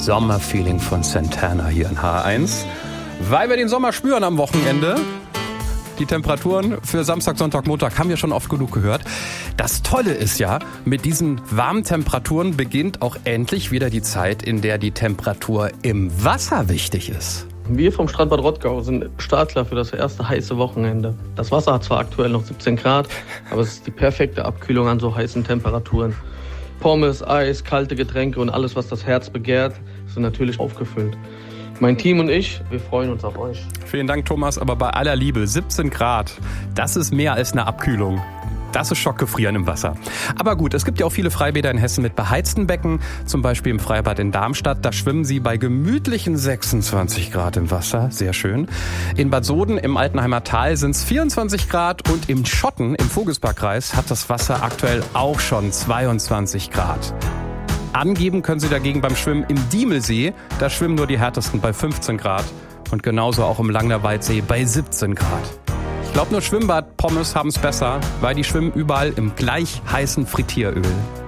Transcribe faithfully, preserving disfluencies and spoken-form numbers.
Sommerfeeling von Santana hier in H eins. Weil wir den Sommer spüren am Wochenende. Die Temperaturen für Samstag, Sonntag, Montag haben wir schon oft genug gehört. Das Tolle ist ja, mit diesen warmen Temperaturen beginnt auch endlich wieder die Zeit, in der die Temperatur im Wasser wichtig ist. Wir vom Strand Bad Rottgau sind Startklar für das erste heiße Wochenende. Das Wasser hat zwar aktuell noch siebzehn Grad, aber es ist die perfekte Abkühlung an so heißen Temperaturen. Pommes, Eis, kalte Getränke und alles, was das Herz begehrt, sind natürlich aufgefüllt. Mein Team und ich, wir freuen uns auf euch. Vielen Dank, Thomas, aber bei aller Liebe, siebzehn Grad, das ist mehr als eine Abkühlung. Das ist Schockgefrieren im Wasser. Aber gut, es gibt ja auch viele Freibäder in Hessen mit beheizten Becken, zum Beispiel im Freibad in Darmstadt. Da schwimmen sie bei gemütlichen sechsundzwanzig Grad im Wasser, sehr schön. In Bad Soden im Altenheimer Tal sind es vierundzwanzig Grad und im Schotten im Vogelsparkkreis hat das Wasser aktuell auch schon zweiundzwanzig Grad. Angeben können Sie dagegen beim Schwimmen im Diemelsee. Da schwimmen nur die härtesten bei fünfzehn Grad und genauso auch im Langnerwaldsee bei siebzehn Grad. Ich glaube, nur Schwimmbad-Pommes haben es besser, weil die schwimmen überall im gleich heißen Frittieröl.